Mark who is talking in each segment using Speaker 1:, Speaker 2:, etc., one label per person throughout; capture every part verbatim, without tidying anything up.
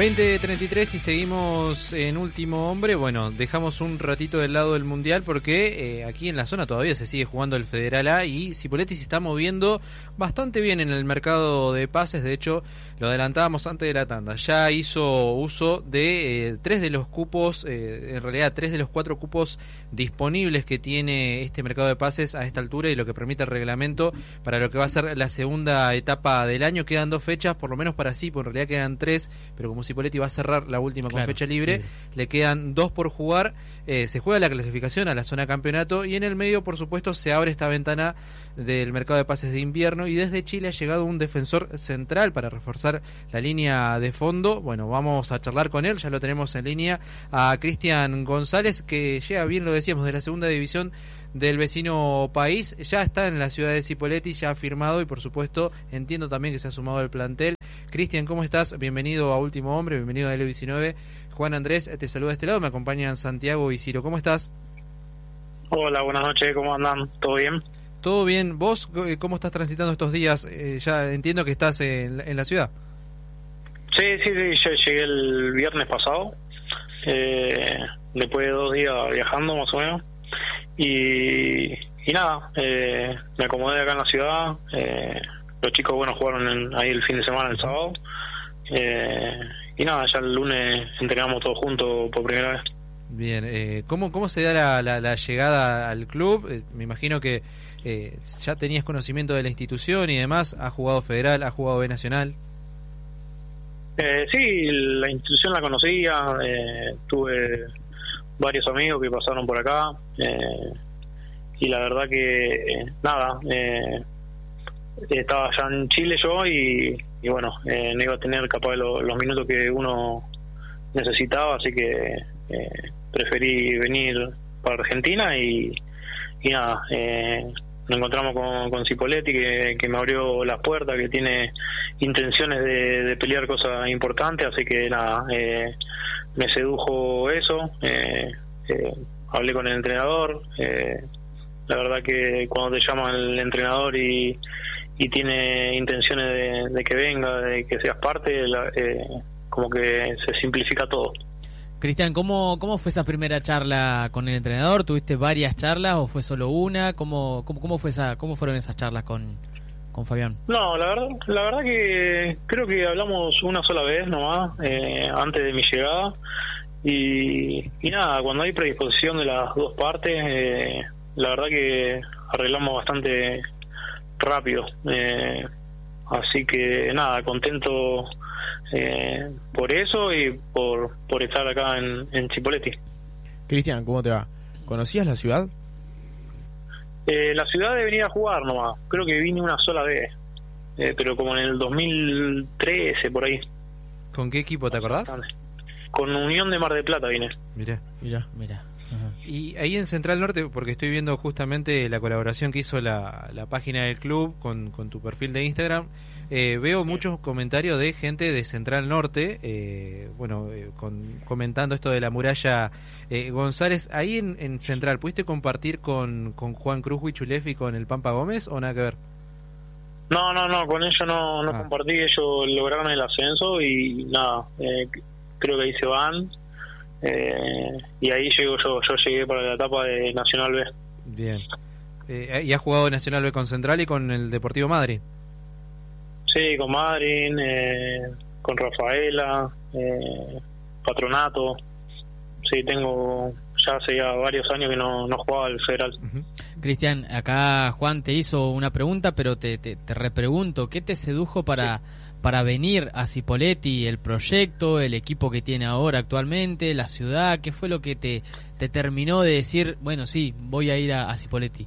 Speaker 1: veinte treinta y tres y seguimos en Último Hombre. Bueno, dejamos un ratito del lado del Mundial porque eh, aquí en la zona todavía se sigue jugando el Federal A y Cipolletti se está moviendo bastante bien en el mercado de pases. De hecho, lo adelantábamos antes de la tanda. Ya hizo uso de eh, tres de los cupos, eh, en realidad tres de los cuatro cupos disponibles que tiene este mercado de pases a esta altura y lo que permite el reglamento para lo que va a ser la segunda etapa del año. Quedan dos fechas, por lo menos para Cipo, en realidad quedan tres, pero como Cipolletti va a cerrar la última con
Speaker 2: claro,
Speaker 1: fecha libre, libre, le quedan dos por jugar. Eh, se juega la clasificación a la zona campeonato y en el medio, por supuesto, se abre esta ventana del mercado de pases de invierno y desde Chile ha llegado un defensor central para reforzar la línea de fondo. Bueno, vamos a charlar con él, ya lo tenemos en línea, a Cristian González, que llega, bien lo decíamos, de la segunda división del vecino país, ya está en la ciudad de Cipolletti, ya ha firmado y por supuesto entiendo también que se ha sumado al plantel. Cristian, ¿cómo estás? Bienvenido a Último Hombre, bienvenido a L diecinueve. Juan Andrés te saluda de este lado, me acompañan Santiago y Ciro. ¿Cómo estás?
Speaker 3: Hola, buenas noches, ¿cómo andan? ¿Todo bien?
Speaker 1: Todo bien. ¿Vos cómo estás transitando estos días? Eh, ya entiendo que estás en, en la ciudad.
Speaker 3: Sí, sí, sí, yo llegué el viernes pasado, eh, después de dos días viajando más o menos, y, y nada, eh, me acomodé acá en la ciudad. eh, los chicos, bueno, jugaron en, ahí el fin de semana, el sábado, eh, y nada, ya el lunes entrenamos todos juntos por primera vez.
Speaker 1: Bien, eh, ¿cómo, ¿cómo se da la, la, la llegada al club? Eh, me imagino que eh, ya tenías conocimiento de la institución y demás, ¿has jugado Federal, has jugado B Nacional?
Speaker 3: Eh, sí, la institución la conocía, eh, tuve varios amigos que pasaron por acá, eh, y la verdad que eh, nada, eh, estaba ya en Chile yo y, y bueno, eh, no iba a tener capaz lo, los minutos que uno necesitaba, así que eh, preferí venir para Argentina y, y nada, eh, nos encontramos con, con Cipolletti que, que me abrió las puertas, que tiene intenciones de, de pelear cosas importantes, así que nada, eh, me sedujo eso, eh, eh, hablé con el entrenador, eh, la verdad que cuando te llama el entrenador y, y tiene intenciones de, de que venga, de que seas parte, la, eh, como que se simplifica todo.
Speaker 2: Cristian, ¿cómo, ¿cómo fue esa primera charla con el entrenador? ¿Tuviste varias charlas o fue solo una? ¿Cómo, cómo, cómo, fue esa, cómo fueron esas charlas con, con Fabián?
Speaker 3: No, la verdad, la verdad que creo que hablamos una sola vez nomás, eh, antes de mi llegada, y, y nada, cuando hay predisposición de las dos partes, eh, la verdad que arreglamos bastante rápido, eh, así que nada, contento eh, por eso y por, por estar acá en, en Cipolletti.
Speaker 4: Cristian, ¿cómo te va? ¿Conocías la ciudad?
Speaker 3: Eh, la ciudad de venir a jugar nomás, creo que vine una sola vez, eh, pero como en el dos mil trece por ahí.
Speaker 1: ¿Con qué equipo te acordás?
Speaker 3: Con Unión de Mar del Plata vine.
Speaker 1: Mirá,
Speaker 2: mirá, mirá. Ajá.
Speaker 1: Y ahí en Central Norte, porque estoy viendo justamente la colaboración que hizo la, la página del club con, con tu perfil de Instagram, eh, veo muchos comentarios de gente de Central Norte, eh, bueno, eh, con, comentando esto de la muralla. eh, González, ahí en, en Central, ¿pudiste compartir con, con Juan Cruz Huichulef y con el Pampa Gómez o nada que ver?
Speaker 3: No, no, no, con ellos no, no ah. compartí, ellos lograron el ascenso y nada, eh, creo que ahí se van. Eh, y ahí llego yo, yo llegué para la etapa de Nacional B.
Speaker 1: Bien. Eh, ¿Y has jugado Nacional B con Central y con el Deportivo Madryn?
Speaker 3: Sí, con Madryn, eh, con Rafaela, eh, Patronato. Sí, tengo ya hace ya varios años que no, no jugaba al Federal.
Speaker 2: Uh-huh. Cristian, acá Juan te hizo una pregunta, pero te, te, te repregunto, ¿qué te sedujo para... Sí. para venir a Cipolletti, el proyecto, el equipo que tiene ahora actualmente, la ciudad? ¿Qué fue lo que te, te terminó de decir, bueno, sí, voy a ir a, a Cipolletti?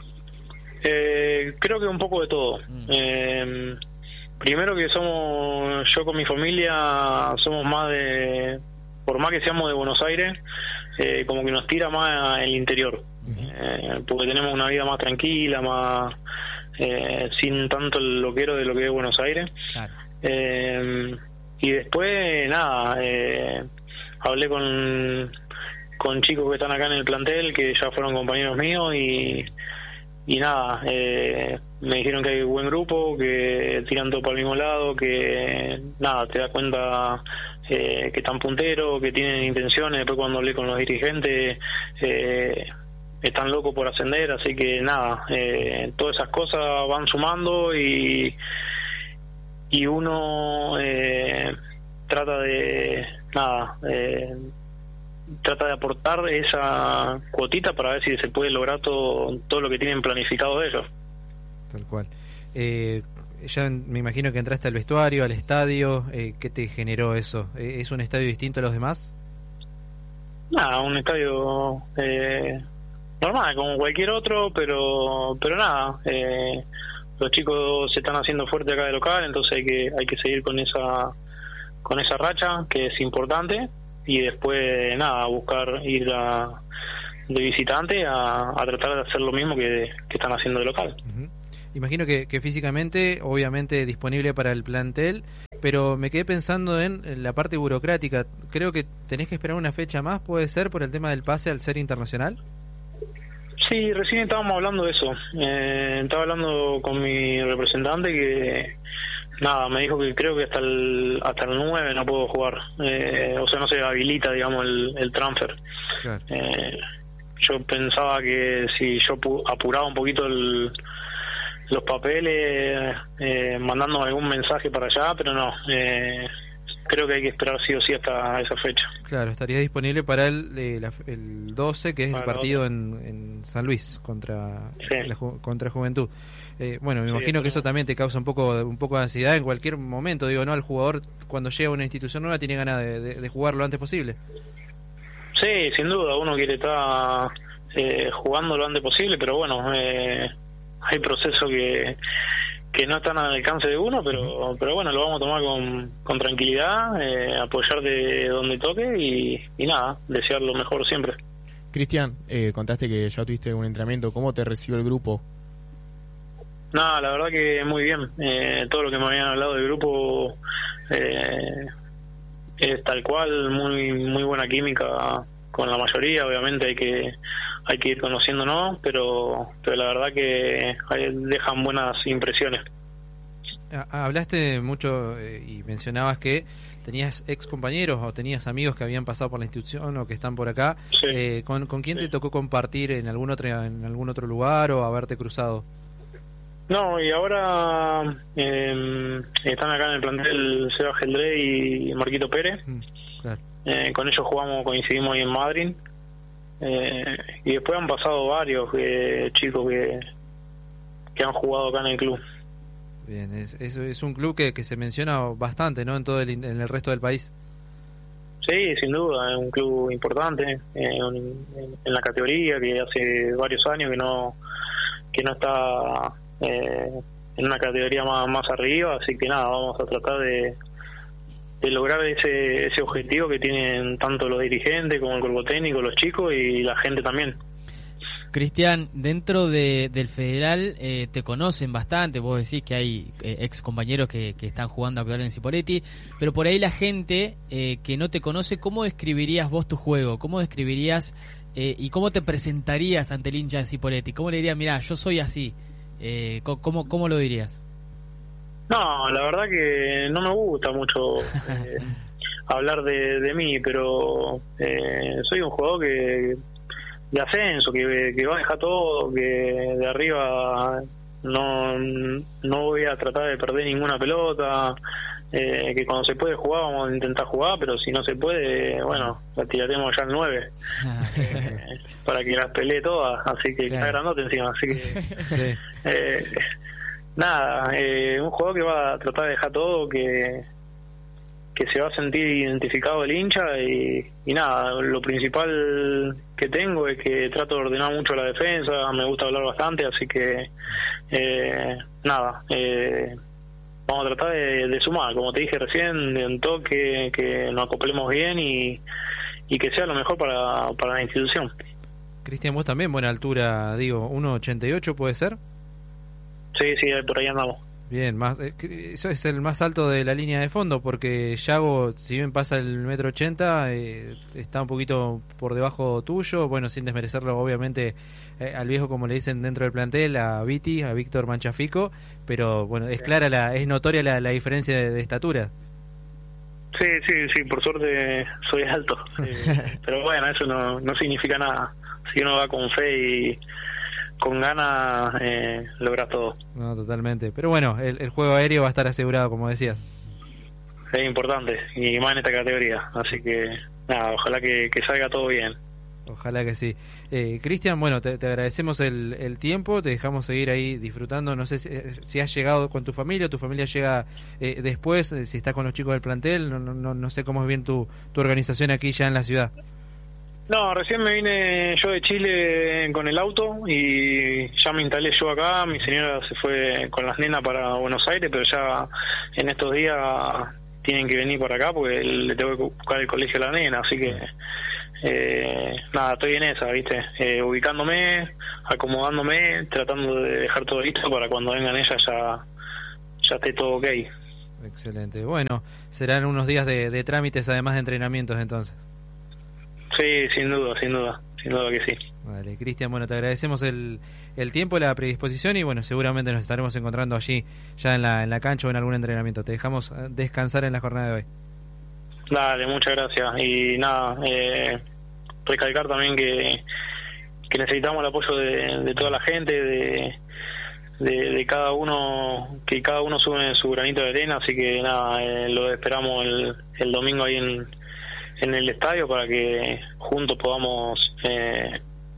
Speaker 3: Eh, creo que un poco de todo. Mm. Eh, primero que somos, yo con mi familia, somos más de, por más que seamos de Buenos Aires, eh, como que nos tira más el interior, uh-huh. eh, porque tenemos una vida más tranquila, más... Eh, sin tanto el loquero de lo que es Buenos Aires. Claro. Eh, y después nada, eh, hablé con con chicos que están acá en el plantel que ya fueron compañeros míos y y nada, eh, me dijeron que hay un buen grupo, que tiran todo para el mismo lado, que nada, te das cuenta eh, que están punteros, que tienen intenciones. Después cuando hablé con los dirigentes, eh, están locos por ascender, así que nada, eh, todas esas cosas van sumando y y uno eh, trata de nada eh, trata de aportar esa cuotita para ver si se puede lograr todo todo lo que tienen planificado ellos.
Speaker 1: Tal cual. Eh, ya me imagino que entraste al vestuario, al estadio. Eh, ¿Qué te generó eso? Eh, ¿Es un estadio distinto a los demás?
Speaker 3: Nada, un estadio eh, normal, como cualquier otro, pero pero nada. Eh, los chicos se están haciendo fuerte acá de local, entonces hay que hay que seguir con esa con esa racha que es importante y después nada, buscar ir a, de visitante a, a tratar de hacer lo mismo que, que están haciendo de local.
Speaker 1: Uh-huh. Imagino que, que físicamente, obviamente disponible para el plantel, pero me quedé pensando en la parte burocrática. Creo que tenés que esperar una fecha más, ¿puede ser, por el tema del pase al ser internacional?
Speaker 3: Sí, recién estábamos hablando de eso. Eh, estaba hablando con mi representante que, nada, me dijo que creo que hasta el hasta el nueve no puedo jugar. Eh, o sea, no se habilita, digamos, el, el transfer.
Speaker 1: Claro.
Speaker 3: Eh, yo pensaba que si yo pu- apuraba un poquito el los papeles, eh, mandando algún mensaje para allá, pero no, eh, creo que hay que esperar sí o sí hasta esa fecha.
Speaker 1: Claro, estaría disponible para el, eh, la, el doce, que es
Speaker 3: para
Speaker 1: el partido en, en San Luis contra,
Speaker 3: sí.
Speaker 1: la, contra Juventud. Eh, bueno, me
Speaker 3: sí,
Speaker 1: imagino que
Speaker 3: pero...
Speaker 1: eso también te causa un poco un poco de ansiedad en cualquier momento. Digo, ¿no? El jugador cuando llega a una institución nueva tiene ganas de, de, de jugar lo antes posible.
Speaker 3: Sí, sin duda, uno quiere estar eh, jugando lo antes posible, pero bueno, eh, hay procesos que que no están al alcance de uno, pero pero bueno, lo vamos a tomar con, con tranquilidad, eh, apoyar de donde toque y, y nada, desear lo mejor siempre.
Speaker 4: Cristian, eh, contaste que ya tuviste un entrenamiento, ¿cómo te recibió el grupo?
Speaker 3: Nada, la verdad que muy bien, eh, todo lo que me habían hablado del grupo eh, es tal cual, muy muy buena química con la mayoría, obviamente hay que hay que ir conociéndonos, pero pero la verdad que dejan buenas impresiones.
Speaker 1: Hablaste mucho eh, y mencionabas que tenías ex compañeros o tenías amigos que habían pasado por la institución o que están por acá.
Speaker 3: Sí.
Speaker 1: Eh, ¿con, ¿Con quién
Speaker 3: sí.
Speaker 1: te tocó compartir en algún otro en algún otro lugar o haberte cruzado?
Speaker 3: No, y ahora eh, están acá en el plantel Seba Geldré y Marquito Pérez.
Speaker 1: Mm, claro.
Speaker 3: Eh, con ellos jugamos, coincidimos ahí en Madrid. Eh, y después han pasado varios eh, chicos que que han jugado acá en el club.
Speaker 1: Bien, es, es, es un club que, que se menciona bastante, ¿no? En todo el, en el resto del país.
Speaker 3: Sí, sin duda, es un club importante eh, un, en la categoría, que hace varios años que no que no está eh, en una categoría más, más arriba, así que nada, vamos a tratar de de lograr ese ese objetivo que tienen tanto los dirigentes como el cuerpo técnico, los chicos y la gente también.
Speaker 2: Cristian, dentro de, del Federal eh, te conocen bastante, vos decís que hay eh, ex compañeros que, que están jugando actualmente en Cipolletti, pero por ahí la gente eh, que no te conoce, ¿cómo describirías vos tu juego? ¿Cómo describirías eh, y cómo te presentarías ante el hincha de Cipolletti? ¿Cómo le dirías, mirá, yo soy así? Eh, ¿cómo, ¿Cómo lo dirías?
Speaker 3: No, la verdad que no me gusta mucho eh, hablar de, de mí, pero eh, soy un jugador que de ascenso, que, que va a dejar todo, que de arriba no no voy a tratar de perder ninguna pelota, eh, que cuando se puede jugar vamos a intentar jugar, pero si no se puede, bueno, la tiraremos ya al nueve eh, para que las pelee todas, así que
Speaker 2: claro.
Speaker 3: está grandote encima, así que
Speaker 1: Sí.
Speaker 3: eh, nada, eh, un jugador que va a tratar de dejar todo, que que se va a sentir identificado el hincha y, y nada, lo principal que tengo es que trato de ordenar mucho la defensa, me gusta hablar bastante, así que eh, nada, eh, vamos a tratar de, de sumar, como te dije recién, de un toque, que nos acoplemos bien y, y que sea lo mejor para, para la institución.
Speaker 1: Cristian, vos también, buena altura, digo, uno ochenta y ocho puede ser.
Speaker 3: Sí, sí, por ahí andamos.
Speaker 1: Bien, más, eh, eso es el más alto de la línea de fondo, porque Yago, si bien pasa el metro ochenta, eh, está un poquito por debajo tuyo, bueno, sin desmerecerlo obviamente eh, al viejo, como le dicen dentro del plantel, a Viti, a Víctor Manchafico, pero bueno, es clara, la es notoria la, la diferencia de, de estatura.
Speaker 3: Sí, sí, sí, por suerte soy alto. Eh, pero bueno, eso no, no significa nada. Si uno va con fe y con ganas, eh, logra todo.
Speaker 1: No, totalmente. Pero bueno, el, el juego aéreo va a estar asegurado, como decías.
Speaker 3: Es importante, y más en esta categoría. Así que, nada, ojalá que, que salga todo bien.
Speaker 1: Ojalá que sí. Eh, Cristian, bueno, te, te agradecemos el, el tiempo, te dejamos seguir ahí disfrutando. No sé si, si has llegado con tu familia, tu familia llega eh, después, eh, si estás con los chicos del plantel, no, no, no sé cómo es bien tu, tu organización aquí ya en la ciudad.
Speaker 3: No, recién me vine yo de Chile con el auto y ya me instalé yo acá. Mi señora se fue con las nenas para Buenos Aires, pero ya en estos días tienen que venir por acá porque le tengo que buscar el colegio a la nena, así que eh, nada, estoy en esa, ¿viste? Eh, ubicándome, acomodándome, tratando de dejar todo listo para cuando vengan ellas ya, ya esté todo ok.
Speaker 1: Excelente. Bueno, serán unos días de, de trámites además de entrenamientos entonces.
Speaker 3: Sí, sin duda, sin duda, sin duda que sí.
Speaker 1: Vale, Cristian, bueno, te agradecemos el, el tiempo, la predisposición y bueno, seguramente nos estaremos encontrando allí ya en la, en la cancha o en algún entrenamiento. Te dejamos descansar en la jornada de hoy.
Speaker 3: Dale, muchas gracias. Y nada, eh, recalcar también que, que necesitamos el apoyo de, de toda la gente, de, de, de cada uno, que cada uno sube su granito de arena, así que nada, eh, lo esperamos el, el domingo ahí en, en el estadio para que juntos podamos eh,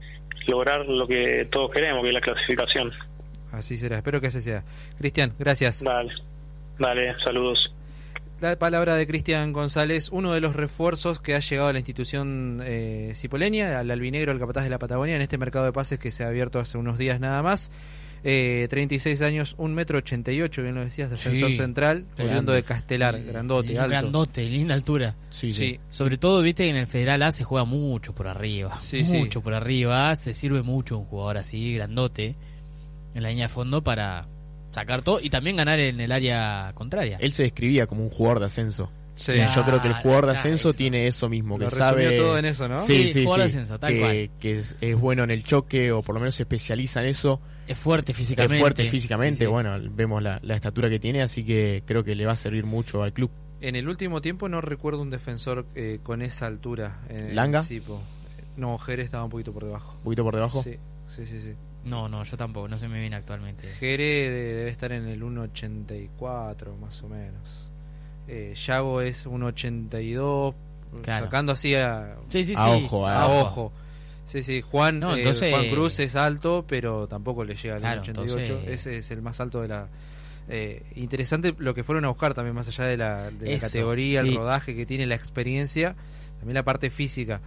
Speaker 3: lograr lo que todos queremos, que es la clasificación.
Speaker 1: Así será, espero que así sea. Cristian, gracias.
Speaker 3: Dale, dale, saludos.
Speaker 1: La palabra de Cristian González, uno de los refuerzos que ha llegado a la institución eh, cipoleña, al albinegro, al capataz de la Patagonia, en este mercado de pases que se ha abierto hace unos días nada más. Eh, treinta y seis años, un metro ochenta y ocho, bien lo decías, defensor
Speaker 2: sí,
Speaker 1: central, volviendo de Castelar,
Speaker 2: sí,
Speaker 1: grandote, alto.
Speaker 2: Grandote, linda altura.
Speaker 4: Sí, sí,
Speaker 1: sí.
Speaker 2: Sobre todo, viste que en el Federal A se juega mucho por arriba.
Speaker 1: Sí,
Speaker 2: mucho
Speaker 1: sí.
Speaker 2: por arriba. Se sirve mucho un jugador así, grandote, en la línea de fondo para sacar todo y también ganar en el área contraria.
Speaker 4: Él se describía como un jugador de ascenso.
Speaker 1: Sí.
Speaker 4: Y yo creo que el jugador de
Speaker 2: Claro,
Speaker 4: ascenso
Speaker 2: eso.
Speaker 4: tiene eso mismo, que
Speaker 1: Lo resumió
Speaker 4: sabe
Speaker 1: todo en eso, ¿no?
Speaker 2: Sí,
Speaker 4: Sí, sí,
Speaker 2: jugador de
Speaker 4: sí.
Speaker 2: ascenso, tal
Speaker 4: que,
Speaker 2: cual.
Speaker 4: que es, es bueno en el choque o por lo menos se especializa en eso.
Speaker 2: Es fuerte físicamente.
Speaker 4: Es fuerte físicamente,
Speaker 2: Sí, sí.
Speaker 4: bueno, vemos la, la estatura que tiene, así que creo que le va a servir mucho al club.
Speaker 1: En el último tiempo no recuerdo un defensor eh, con esa altura. Eh,
Speaker 4: ¿Langa?
Speaker 1: Sí, po. No, Jerez estaba un poquito por debajo.
Speaker 4: Un poquito por debajo.
Speaker 1: Sí, sí, sí, sí.
Speaker 2: No, no, yo tampoco, no se me viene actualmente.
Speaker 1: Jerez debe estar en el uno ochenta y cuatro más o menos. Eh, Yago es uno ochenta y dos,
Speaker 2: Claro.
Speaker 1: sacando así a,
Speaker 2: Sí, sí, sí.
Speaker 4: A ojo,
Speaker 1: a ojo. Sí, sí, Juan,
Speaker 2: No,
Speaker 1: eh,
Speaker 2: entonces-
Speaker 1: Juan Cruz es alto, pero tampoco le llega al
Speaker 2: Claro,
Speaker 1: uno ochenta y ocho.
Speaker 2: entonces-
Speaker 1: Ese es el más alto de la... Eh, interesante lo que fueron a buscar también, más allá de la, de la
Speaker 2: Eso,
Speaker 1: categoría,
Speaker 2: sí.
Speaker 1: el rodaje que tiene, la experiencia, también la parte física.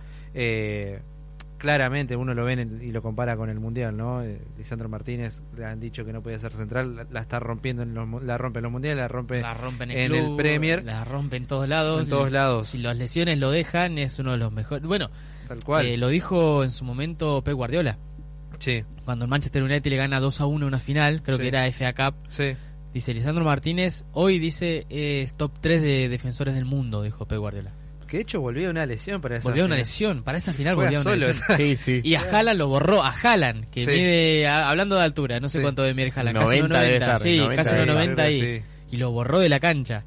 Speaker 1: Eh, claramente uno lo ve en el- y lo compara con el Mundial, ¿no? Eh, Lisandro Martínez, le han dicho que no podía ser central, la, la está rompiendo, en los, mu- la rompe en los Mundiales, la rompe
Speaker 2: La rompen en,
Speaker 1: en
Speaker 2: el,
Speaker 1: el
Speaker 2: club,
Speaker 1: Premier.
Speaker 2: La rompen en todos lados.
Speaker 1: En todos lados.
Speaker 2: Si las lesiones lo dejan, es uno de los mejores. Bueno,
Speaker 1: tal cual.
Speaker 2: eh, lo dijo en su momento Pep Guardiola.
Speaker 1: Sí,
Speaker 2: Cuando el Manchester United le gana dos a uno una final, creo
Speaker 1: Sí.
Speaker 2: que era F A Cup.
Speaker 1: sí.
Speaker 2: Dice Lisandro Martínez, hoy dice es top tres de defensores del mundo, dijo Pep Guardiola.
Speaker 1: Que de hecho volvió a una lesión para esa
Speaker 2: Volvió a una
Speaker 1: final.
Speaker 2: lesión, para esa final
Speaker 1: Juega
Speaker 2: volvió a una
Speaker 1: solo.
Speaker 2: lesión.
Speaker 4: Sí, sí.
Speaker 2: Y a Haaland lo borró, a Haaland, que
Speaker 1: Sí.
Speaker 2: mide, a- hablando de altura, no sé
Speaker 1: Sí.
Speaker 2: cuánto de mide Haaland, casi
Speaker 4: noventa debe
Speaker 2: uno noventa,
Speaker 4: estar,
Speaker 2: sí,
Speaker 4: noventa
Speaker 2: casi
Speaker 4: debe
Speaker 2: uno noventa
Speaker 1: estar,
Speaker 2: y,
Speaker 1: sí.
Speaker 2: y lo borró de la cancha.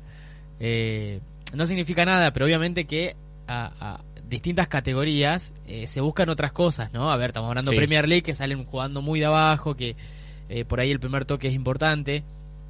Speaker 2: Eh, no significa nada, pero obviamente que a, a distintas categorías eh, se buscan otras cosas, ¿no? A ver, estamos hablando
Speaker 4: Sí.
Speaker 2: Premier League, que salen jugando muy de abajo, que eh, por ahí el primer toque es importante.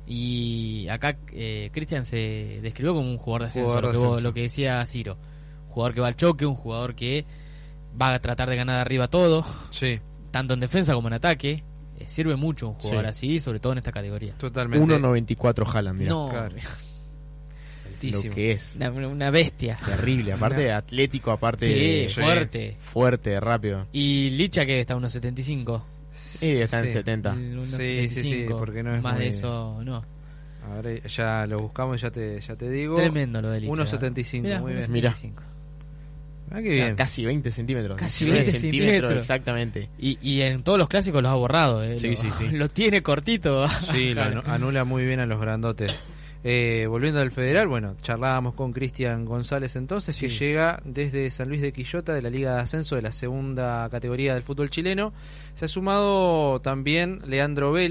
Speaker 2: Y acá eh, Cristian se describió como un jugador de ascenso,
Speaker 1: Jugador
Speaker 2: lo,
Speaker 1: de
Speaker 2: que vos-
Speaker 1: ascenso.
Speaker 2: lo que decía Ciro. Un jugador que va al choque, un jugador que va a tratar de ganar de arriba todo,
Speaker 1: Sí,
Speaker 2: tanto en defensa como en ataque. Eh, sirve mucho un jugador
Speaker 4: Sí.
Speaker 2: así, sobre todo en esta categoría.
Speaker 1: totalmente.
Speaker 4: uno noventa y cuatro Haaland, mira.
Speaker 2: No,
Speaker 1: claro. Altísimo.
Speaker 4: Lo que es.
Speaker 2: una, una bestia.
Speaker 4: Terrible, aparte
Speaker 1: Una-
Speaker 4: atlético, aparte
Speaker 2: Sí,
Speaker 1: Sí.
Speaker 2: fuerte.
Speaker 4: fuerte, rápido.
Speaker 2: Y Licha que está a unos setenta y cinco.
Speaker 4: Sí, está en
Speaker 1: Sí.
Speaker 4: setenta.
Speaker 2: Unos
Speaker 1: Sí, sí,
Speaker 2: setenta y cinco.
Speaker 1: sí, porque no es
Speaker 2: más
Speaker 1: muy-
Speaker 2: de eso, no.
Speaker 1: Ahora ya lo buscamos, ya te, ya te digo.
Speaker 2: Tremendo lo de Licha.
Speaker 1: uno setenta y cinco,
Speaker 2: Mirá,
Speaker 1: muy bien.
Speaker 2: uno setenta y cinco.
Speaker 1: Ah, qué bien.
Speaker 4: Casi veinte centímetros.
Speaker 2: Casi
Speaker 4: diecinueve
Speaker 2: veinte centímetros.
Speaker 4: exactamente.
Speaker 2: Y, y en todos los clásicos los ha borrado, ¿eh?
Speaker 4: Sí,
Speaker 2: lo,
Speaker 4: sí, sí.
Speaker 2: lo tiene cortito.
Speaker 1: Sí, lo anu- anula muy bien a los grandotes. Eh, volviendo al federal, bueno, charlábamos con Cristian González entonces,
Speaker 2: Sí.
Speaker 1: que llega desde San Luis de Quillota, de la Liga de Ascenso de la segunda categoría del fútbol chileno. Se ha sumado también Leandro Vela,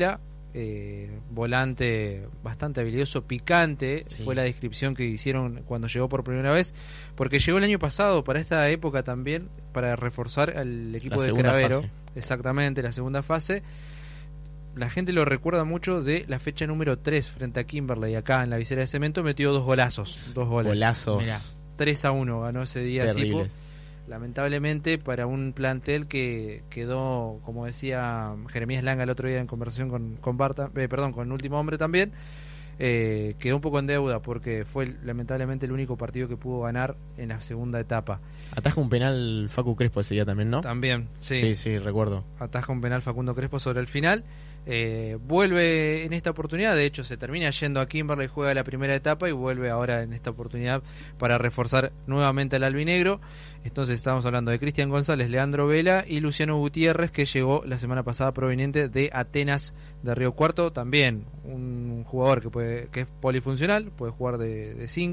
Speaker 1: eh, volante bastante habilidoso, picante,
Speaker 2: Sí.
Speaker 1: fue la descripción que hicieron cuando llegó por primera vez, porque llegó el año pasado para esta época también, para reforzar al equipo
Speaker 4: La
Speaker 1: de
Speaker 4: segunda
Speaker 1: Cravero,
Speaker 4: fase.
Speaker 1: exactamente, la segunda fase. La gente lo recuerda mucho de la fecha número tres frente a Kimberley, acá en la visera de cemento, metió dos golazos, dos goles.
Speaker 4: Golazos
Speaker 2: Mirá.
Speaker 1: tres a uno ganó ese día Sipo.
Speaker 4: terribles.
Speaker 1: Lamentablemente para un plantel que quedó, como decía Jeremías Langa el otro día en conversación con, con Barta, eh, perdón, con Último Hombre también, eh, quedó un poco en deuda porque fue lamentablemente el único partido que pudo ganar en la segunda etapa.
Speaker 4: Ataja un penal Facu Crespo ese día también, ¿no?
Speaker 1: También, sí,
Speaker 4: Sí, sí, recuerdo.
Speaker 1: ataja un penal Facundo Crespo sobre el final. Eh, vuelve en esta oportunidad, de hecho se termina yendo a Kimberley, juega la primera etapa y vuelve ahora en esta oportunidad para reforzar nuevamente al albinegro. Entonces estamos hablando de Cristian González, Leandro Vela y Luciano Gutiérrez, que llegó la semana pasada proveniente de Atenas de Río Cuarto, también un jugador que puede que es polifuncional, puede jugar de cinco